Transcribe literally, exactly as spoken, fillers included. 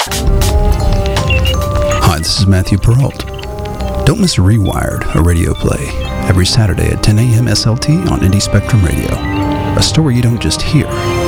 Hi, this is Matthew Peralt. Don't miss Rewired, a radio play, every Saturday at ten a.m. S L T on Indie Spectrum Radio. A story you don't just hear,